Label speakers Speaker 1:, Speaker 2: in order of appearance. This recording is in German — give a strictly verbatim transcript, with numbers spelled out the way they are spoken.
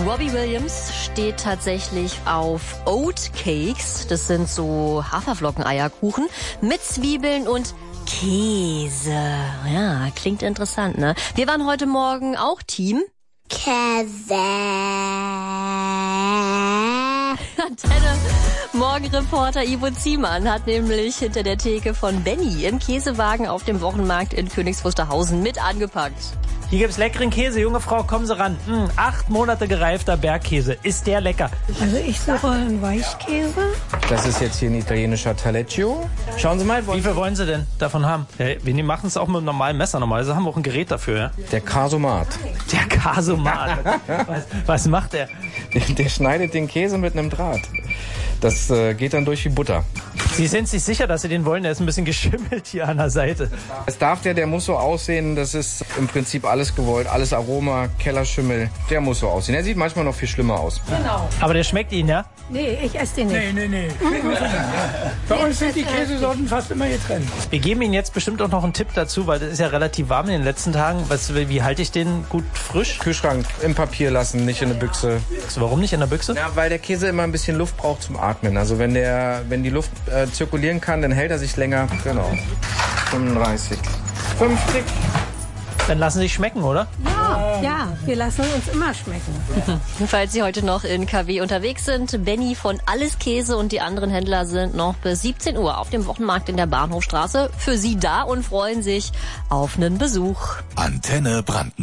Speaker 1: Robbie Williams steht tatsächlich auf Oatcakes. Das sind so Haferflocken-Eierkuchen mit Zwiebeln und Käse. Ja, klingt interessant, ne? Wir waren heute Morgen auch Team
Speaker 2: Käse.
Speaker 1: Antenne Morgenreporter Ivo Ziemann hat nämlich hinter der Theke von Benny im Käsewagen auf dem Wochenmarkt in Königs Wusterhausen mit angepackt.
Speaker 3: Hier gibt's leckeren Käse. Junge Frau, kommen Sie ran. Mmh, acht Monate gereifter Bergkäse. Ist der lecker?
Speaker 4: Also ich suche einen Weichkäse.
Speaker 5: Das ist jetzt hier ein italienischer Taleggio. Schauen Sie mal.
Speaker 3: Wie viel wollen Sie denn davon haben? Ja, wir machen es auch mit einem normalen Messer. Normalerweise haben wir auch ein Gerät dafür. Ja?
Speaker 5: Der Casomat.
Speaker 3: Der Casomat. was, was macht der?
Speaker 5: Der schneidet den Käse mit einem Draht. Das äh, geht dann durch wie Butter.
Speaker 3: Sie sind sich sicher, dass Sie den wollen? Der ist ein bisschen geschimmelt hier an der Seite.
Speaker 5: Es darf der, der muss so aussehen. Das ist im Prinzip alles gewollt. Alles Aroma, Kellerschimmel. Der muss so aussehen. Der sieht manchmal noch viel schlimmer aus.
Speaker 4: Genau.
Speaker 3: Aber der schmeckt Ihnen, ja?
Speaker 4: Nee, ich esse den nicht.
Speaker 6: Nee, nee, nee. Bei uns sind die Käsesorten fast immer getrennt.
Speaker 3: Wir geben Ihnen jetzt bestimmt auch noch einen Tipp dazu, weil das ist ja relativ warm in den letzten Tagen. Was, wie halte ich den gut frisch?
Speaker 5: Kühlschrank im Papier lassen, nicht in eine Büchse.
Speaker 3: Warum nicht in der Büchse?
Speaker 5: Ja, weil der Käse immer ein bisschen Luft braucht zum Atmen. Also wenn der, wenn die Luft äh, zirkulieren kann, dann hält er sich länger. Genau. fünfunddreißig. fünfzig.
Speaker 3: Dann lassen Sie sich schmecken, oder?
Speaker 4: Ja, ja, wir lassen uns immer schmecken.
Speaker 1: Falls Sie heute noch in K W unterwegs sind, Benny von Alles Käse und die anderen Händler sind noch bis siebzehn Uhr auf dem Wochenmarkt in der Bahnhofstraße für Sie da und freuen sich auf einen Besuch.
Speaker 7: Antenne Brandenburg.